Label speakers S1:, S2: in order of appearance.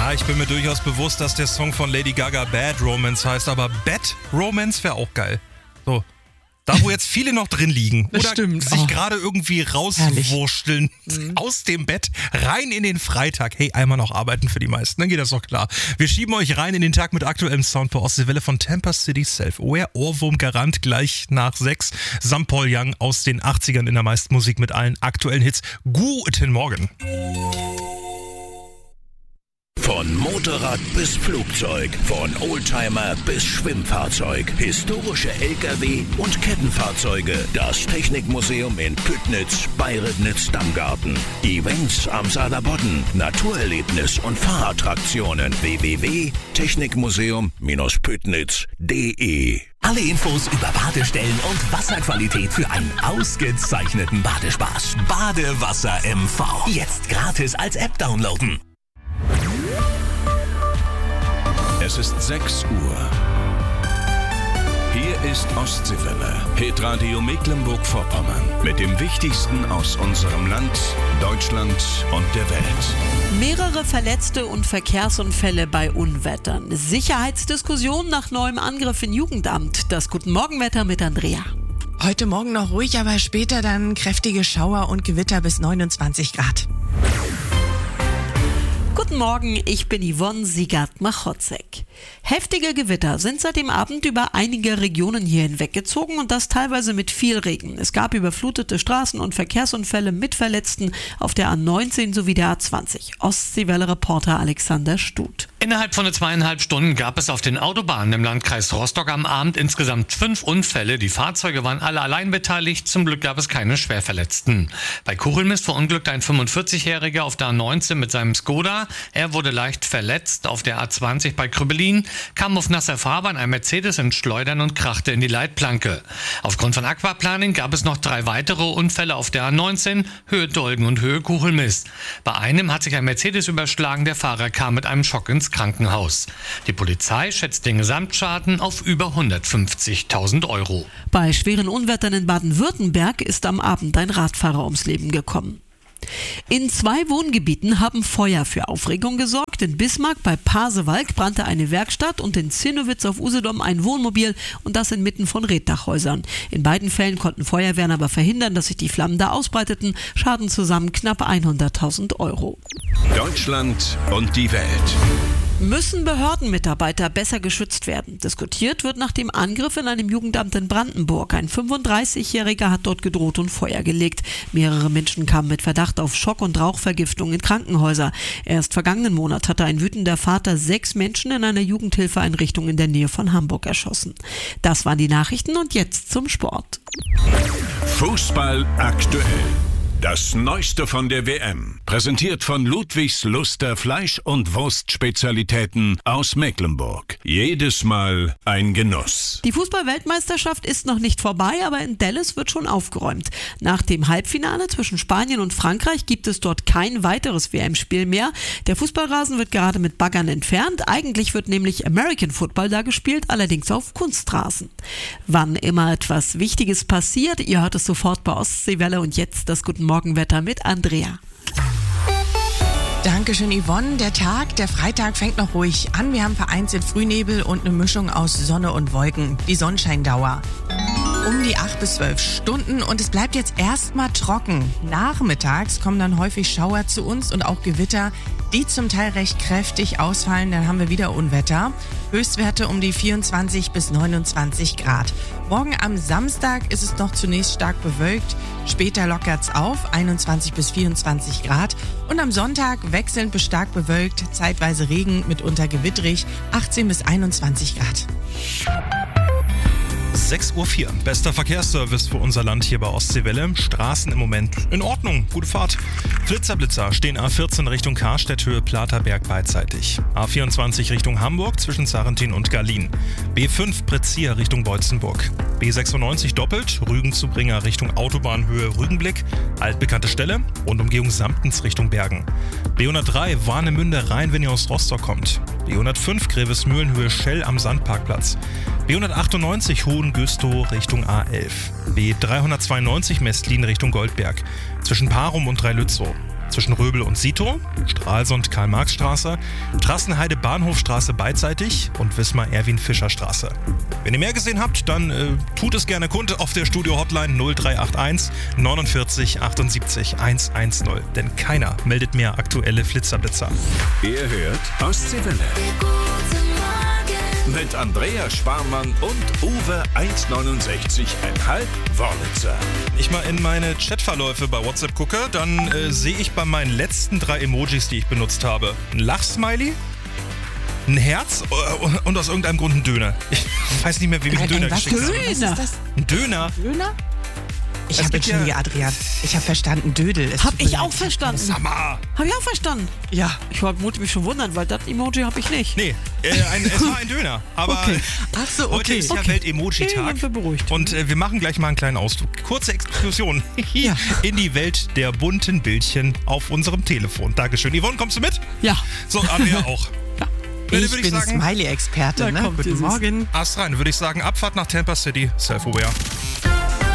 S1: Ja, ich bin mir durchaus bewusst, dass der Song von Lady Gaga Bad Romance heißt, aber Bad Romance wäre auch geil. So, da wo jetzt viele noch drin liegen
S2: Das
S1: oder
S2: stimmt.
S1: sich gerade irgendwie rauswursteln aus dem Bett, rein in den Freitag. Hey, einmal noch arbeiten für die meisten, dann geht das doch klar. Wir schieben euch rein in den Tag mit aktuellem Sound bei Ostseewelle von Tampa City Self. Ohrwurm Garant gleich nach 6. Sam Paul Young aus den 80ern in der meisten Musik mit allen aktuellen Hits. Guten Morgen.
S3: Von Motorrad bis Flugzeug, von Oldtimer bis Schwimmfahrzeug, historische LKW und Kettenfahrzeuge. Das Technikmuseum in Püttnitz bei Ribnitz-Damgarten. Events am Saarlandbodden, Naturerlebnis und Fahrattraktionen. www.technikmuseum-püttnitz.de.
S4: Alle Infos über Badestellen und Wasserqualität für einen ausgezeichneten Badespaß. Badewasser MV. Jetzt gratis als App downloaden.
S3: Es ist 6 Uhr. Hier ist Ostseewelle, Hitradio Mecklenburg-Vorpommern. Mit dem Wichtigsten aus unserem Land, Deutschland und der Welt.
S5: Mehrere Verletzte und Verkehrsunfälle bei Unwettern. Sicherheitsdiskussion nach neuem Angriff in Jugendamt. Das Guten Morgenwetter mit Andrea.
S2: Heute Morgen noch ruhig, aber später dann kräftige Schauer und Gewitter bis 29 Grad.
S5: Guten Morgen, ich bin Yvonne Siegert-Machotzek. Heftige Gewitter sind seit dem Abend über einige Regionen hier hinweggezogen und das teilweise mit viel Regen. Es gab überflutete Straßen und Verkehrsunfälle mit Verletzten auf der A19 sowie der A20. Ostseewelle-Reporter Alexander Stut.
S6: Innerhalb von 2,5 Stunden gab es auf den Autobahnen im Landkreis Rostock am Abend insgesamt 5 Unfälle. Die Fahrzeuge waren alle allein beteiligt. Zum Glück gab es keine Schwerverletzten. Bei Kuchelmist verunglückte ein 45-Jähriger auf der A19 mit seinem Skoda. Er wurde leicht verletzt. Auf der A20 bei Krüppelin kam auf nasser Fahrbahn ein Mercedes ins Schleudern und krachte in die Leitplanke. Aufgrund von Aquaplaning gab es noch 3 weitere Unfälle auf der A19, Höhe Dolgen und Höhe Kuchelmist. Bei einem hat sich ein Mercedes überschlagen, der Fahrer kam mit einem Schock ins Krankenhaus. Die Polizei schätzt den Gesamtschaden auf über 150.000 Euro.
S5: Bei schweren Unwettern in Baden-Württemberg ist am Abend ein Radfahrer ums Leben gekommen. In 2 Wohngebieten haben Feuer für Aufregung gesorgt. In Bismarck bei Pasewalk brannte eine Werkstatt und in Zinnowitz auf Usedom ein Wohnmobil und das inmitten von Reetdachhäusern. In beiden Fällen konnten Feuerwehren aber verhindern, dass sich die Flammen da ausbreiteten. Schaden zusammen knapp 100.000 Euro.
S3: Deutschland und die Welt.
S5: Müssen Behördenmitarbeiter besser geschützt werden? Diskutiert wird nach dem Angriff in einem Jugendamt in Brandenburg. Ein 35-Jähriger hat dort gedroht und Feuer gelegt. Mehrere Menschen kamen mit Verdacht auf Schock- und Rauchvergiftung in Krankenhäuser. Erst vergangenen Monat hatte ein wütender Vater 6 Menschen in einer Jugendhilfeeinrichtung in der Nähe von Hamburg erschossen. Das waren die Nachrichten und jetzt zum Sport.
S3: Fußball aktuell. Das Neueste von der WM. Präsentiert von Ludwigs Luster Fleisch- und Wurstspezialitäten aus Mecklenburg. Jedes Mal ein Genuss.
S5: Die Fußball-Weltmeisterschaft ist noch nicht vorbei, aber in Dallas wird schon aufgeräumt. Nach dem Halbfinale zwischen Spanien und Frankreich gibt es dort kein weiteres WM-Spiel mehr. Der Fußballrasen wird gerade mit Baggern entfernt. Eigentlich wird nämlich American Football da gespielt, allerdings auf Kunstrasen. Wann immer etwas Wichtiges passiert, ihr hört es sofort bei Ostseewelle und jetzt das Guten Morgenwetter mit Andrea.
S2: Dankeschön, Yvonne. Der Freitag fängt noch ruhig an. Wir haben vereinzelt Frühnebel und eine Mischung aus Sonne und Wolken. Die Sonnenscheindauer um die 8 bis 12 Stunden und es bleibt jetzt erstmal trocken. Nachmittags kommen dann häufig Schauer zu uns und auch Gewitter, die zum Teil recht kräftig ausfallen. Dann haben wir wieder Unwetter. Höchstwerte um die 24 bis 29 Grad. Morgen am Samstag ist es noch zunächst stark bewölkt. Später lockert's auf, 21 bis 24 Grad. Und am Sonntag wechselnd bis stark bewölkt, zeitweise Regen, mitunter gewitterig, 18 bis 21 Grad.
S1: 6:04 Uhr. Bester Verkehrsservice für unser Land hier bei Ostseewelle. Straßen im Moment in Ordnung. Gute Fahrt. Flitzer stehen A14 Richtung Karstedt, Höhe Platerberg beidseitig. A24 Richtung Hamburg zwischen Sarrentin und Garlin. B5 Prezier Richtung Beutzenburg. B96 doppelt Rügen zu Bringer Richtung Autobahnhöhe Rügenblick. Altbekannte Stelle und Umgehung Samtens Richtung Bergen. B103 Warnemünde Rhein, wenn ihr aus Rostock kommt. B105 Grevesmühlen Höhe Schell am Sandparkplatz. B198 Hohengüstow Richtung A11. B392 Mestlin Richtung Goldberg. Zwischen Parum und Dreilützow. zwischen Röbel und Sito, Stralsund Karl-Marx-Straße, Trassenheide Bahnhofstraße beidseitig und Wismar-Erwin-Fischer-Straße. Wenn ihr mehr gesehen habt, dann tut es gerne kund auf der Studio-Hotline 0381 49 78 110. Denn keiner meldet mehr aktuelle Flitzerblitzer.
S3: Ihr hört Ostseewelle. Mit Andrea Sparmann und Uwe 1,69,5 Wörlitzer.
S1: Ich mal in meine Chatverläufe bei WhatsApp gucke, dann sehe ich bei meinen letzten 3 Emojis, die ich benutzt habe, ein Lachsmiley, ein Herz und aus irgendeinem Grund ein Döner. Ich weiß nicht mehr, wie ich einen Döner geschickt habe.
S2: Was ist das?
S1: Ein Döner?
S2: Döner? Ich
S1: Es
S2: habe
S1: gibt
S2: Entschuldige, Adrian. Ich habe verstanden, Dödel. Es
S5: Hab
S2: tut mir
S5: ich
S2: leid.
S5: auch verstanden.
S1: Hammer!
S5: Hab ich auch verstanden.
S2: Ja.
S5: Ich wollte mich schon wundern, weil das Emoji habe ich nicht.
S1: Nee, es war ein Döner. Aber
S5: Okay.
S2: Ach so,
S1: heute
S2: okay.
S1: ist ja
S5: Okay.
S1: Welt-Emoji-Tag.
S5: Sind wir beruhigt.
S1: Und wir machen gleich mal einen kleinen Ausflug. Kurze Exkursion in die Welt der bunten Bildchen auf unserem Telefon. Dankeschön. Yvonne, kommst du mit?
S5: Ja.
S1: So, Andrea auch.
S2: Ich bin Smiley-Experte,
S5: Da
S2: ne?
S5: kommt
S2: Guten
S5: dieses.
S2: Morgen.
S1: Ast rein, würde ich sagen, Abfahrt nach Tampa City, Self-Aware.